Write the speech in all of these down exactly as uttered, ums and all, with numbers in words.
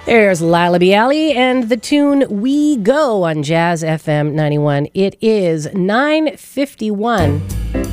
There's Lila Bialy and the tune We Go on Jazz F M ninety-one. It is nine fifty-one.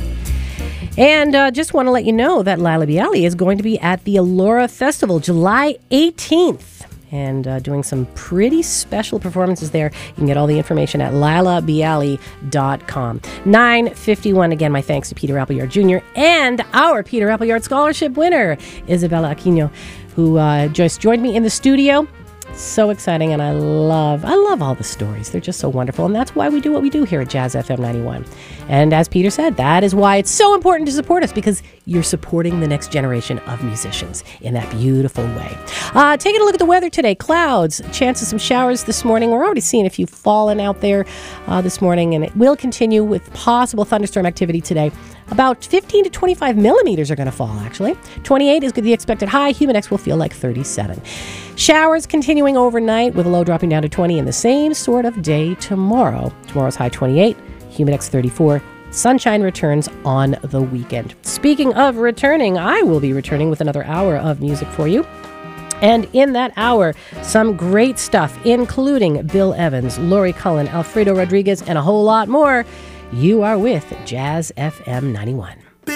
And uh, just want to let you know that Lila Bialy is going to be at the Allura Festival July eighteenth and uh, doing some pretty special performances there. You can get all the information at lila bialy dot com. nine fifty-one. Again, my thanks to Peter Appleyard Junior and our Peter Appleyard Scholarship winner, Isabella Aquino, who uh, just joined me in the studio. So exciting, and I love, I love all the stories. They're just so wonderful, and that's why we do what we do here at Jazz F M ninety-one. And as Peter said, that is why it's so important to support us, because you're supporting the next generation of musicians in that beautiful way. Uh, taking a look at the weather today. Clouds, chance of some showers this morning. We're already seeing a few falling out there uh, this morning, and it will continue with possible thunderstorm activity today. About fifteen to twenty-five millimeters are going to fall, actually. twenty-eight is the expected high. Humidex will feel like thirty-seven. Showers continuing overnight with a low dropping down to twenty in the same sort of day tomorrow. Tomorrow's high twenty-eight, Humidex thirty-four. Sunshine returns on the weekend. Speaking of returning, I will be returning with another hour of music for you. And in that hour, some great stuff, including Bill Evans, Laurie Cullen, Alfredo Rodriguez, and a whole lot more. You are with Jazz F M ninety-one.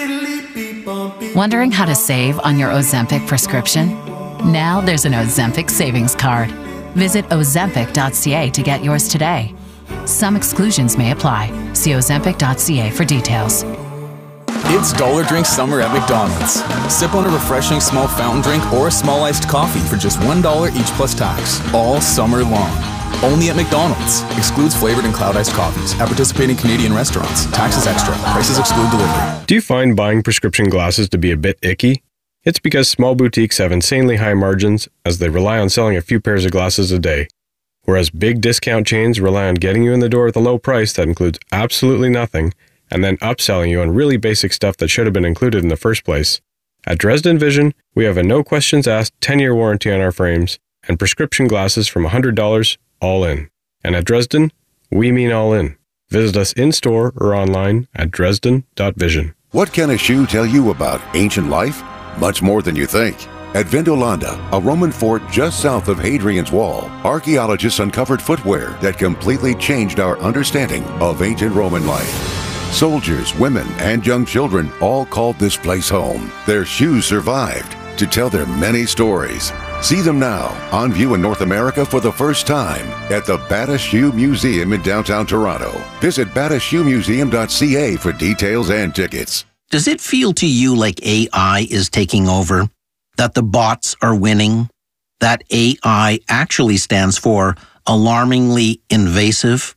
Wondering how to save on your Ozempic prescription? Now there's an Ozempic savings card. Visit ozempic dot c a to get yours today. Some exclusions may apply. See ozempic dot c a for details. It's Dollar Drink Summer at McDonald's. Sip on a refreshing small fountain drink or a small iced coffee for just one dollar each plus tax, all summer long. Only at McDonald's. Excludes flavored and cloud iced coffees at participating Canadian restaurants. Taxes extra. Prices exclude delivery. Do you find buying prescription glasses to be a bit icky? It's because small boutiques have insanely high margins as they rely on selling a few pairs of glasses a day, whereas big discount chains rely on getting you in the door with a low price that includes absolutely nothing and then upselling you on really basic stuff that should have been included in the first place. At Dresden Vision, we have a no questions asked ten-year warranty on our frames and prescription glasses from one hundred dollars all in. And at Dresden, we mean all in. Visit us in-store or online at dresden dot vision. What can a shoe tell you about ancient life? Much more than you think. At Vindolanda, a Roman fort just south of Hadrian's Wall, archaeologists uncovered footwear that completely changed our understanding of ancient Roman life. Soldiers, women, and young children all called this place home. Their shoes survived to tell their many stories. See them now, on view in North America for the first time at the Bata Shoe Museum in downtown Toronto. Visit bata shoe museum dot c a for details and tickets. Does it feel to you like A I is taking over? That the bots are winning? That A I actually stands for alarmingly invasive?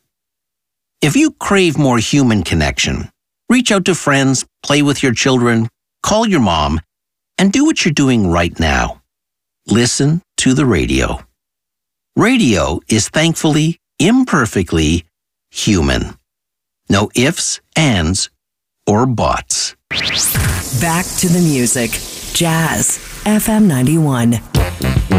If you crave more human connection, reach out to friends, play with your children, call your mom, and do what you're doing right now. Listen to the radio. Radio is thankfully, imperfectly human. No ifs, ands, or buts. Back to the music. Jazz F M ninety-one.